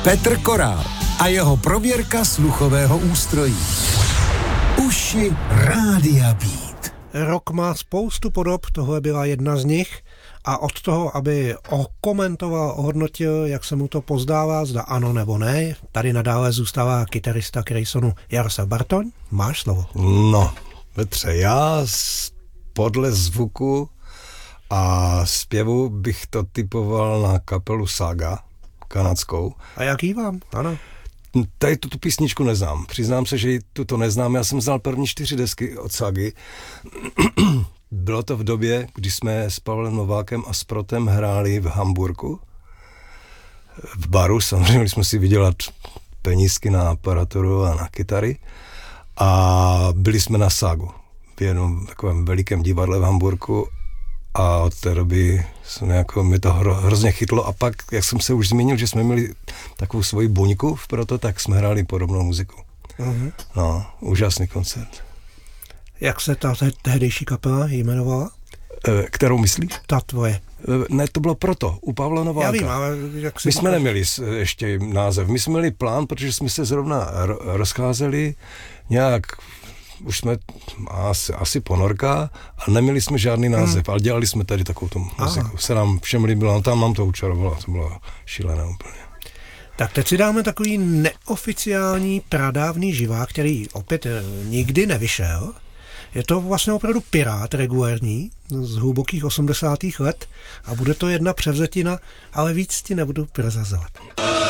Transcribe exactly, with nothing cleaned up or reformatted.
Petr Korál a jeho prověrka sluchového ústrojí. Uši Rádia Beat. Rock má spoustu podob, tohle byla jedna z nich. A od toho, aby okomentoval, ohodnotil, jak se mu to pozdává, zda ano nebo ne, tady nadále zůstává kytarista Creysonu Jaroslav Bartoň. Máš slovo. No, Petře, já podle zvuku a zpěvu bych to typoval na kapelu Saga, kanadskou. A jak jí vám? Ano. Tady tu, tu písničku neznám. Přiznám se, že tu to neznám. Já jsem znal první čtyři desky od Sagy. Bylo to v době, kdy jsme s Pavlem Novákem a Sprotem hráli v Hamburku. V baru, samozřejmě jsme si vydělat penízky na aparaturu a na kytary. A byli jsme na Sagu v jednom takovém velikém divadle v Hamburku a od té doby jsem jako, mi to hro, hrozně chytlo. A pak, jak jsem se už zmínil, že jsme měli takovou svoji buňku, proto tak jsme hráli podobnou muziku. Uh-huh. No, úžasný koncert. Jak se ta tehdejší kapela jmenovala? E, kterou myslíš? Ta tvoje. E, ne, to bylo proto, u Pavla Nováka. Já vím, ale jak si My jsme neměli ještě název, my jsme měli plán, protože jsme se zrovna ro- rozcházeli nějak, už jsme asi, asi ponorka a neměli jsme žádný název, hmm. ale dělali jsme tady takovou tu muziku. Aha. Se nám všem líbilo, tam nám to učarovalo, to bylo šílené úplně. Tak teď si dáme takový neoficiální pradávný živák, který opět nikdy nevyšel. Je to vlastně opravdu pirát regulérní z hlubokých osmdesátých let a bude to jedna převzetina, ale víc ti nebudu prozrazovat.